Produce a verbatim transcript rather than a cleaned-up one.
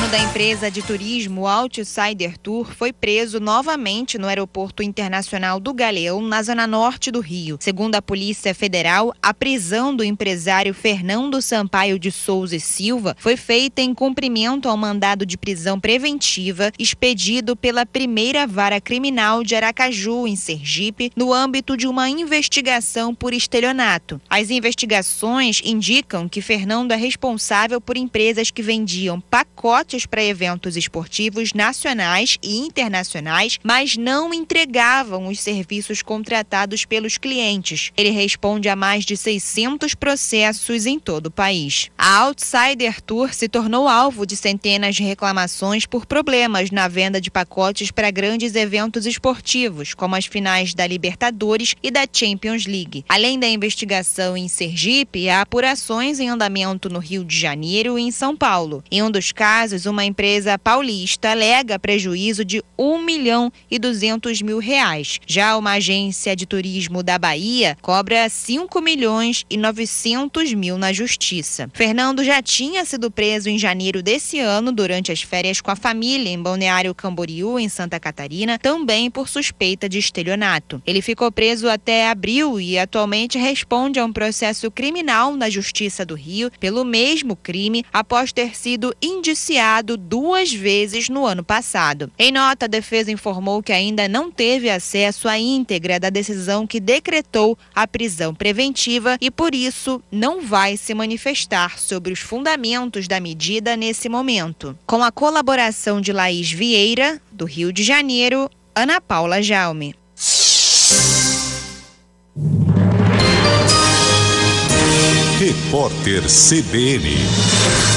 dono da empresa de turismo Outsider Tour foi preso novamente no Aeroporto Internacional do Galeão, na zona norte do Rio. Segundo a Polícia Federal, a prisão do empresário Fernando Sampaio de Souza e Silva foi feita em cumprimento ao mandado de prisão preventiva expedido pela primeira vara criminal de Aracaju, em Sergipe, no âmbito de uma investigação por estelionato. As investigações indicam que Fernando é responsável por empresas que vendiam pacotes para eventos esportivos nacionais e internacionais, mas não entregavam os serviços contratados pelos clientes. Ele responde a mais de seiscentos processos em todo o país. A Outsider Tour se tornou alvo de centenas de reclamações por problemas na venda de pacotes para grandes eventos esportivos, como as finais da Libertadores e da Champions League. Além da investigação em Sergipe, há apurações em andamento no Rio de Janeiro e em São Paulo. Em um dos casos, uma empresa paulista alega prejuízo de um milhão e duzentos mil reais. Já uma agência de turismo da Bahia cobra cinco milhões e novecentos mil na justiça. Fernando já tinha sido preso em janeiro desse ano durante as férias com a família em Balneário Camboriú, em Santa Catarina, também por suspeita de estelionato. Ele ficou preso até abril e atualmente responde a um processo criminal na Justiça do Rio pelo mesmo crime, após ter sido indiciado duas vezes no ano passado. Em nota, a defesa informou que ainda não teve acesso à íntegra da decisão que decretou a prisão preventiva e, por isso, não vai se manifestar sobre os fundamentos da medida nesse momento. Com a colaboração de Laís Vieira, do Rio de Janeiro, Ana Paula Jaume. Repórter C B N.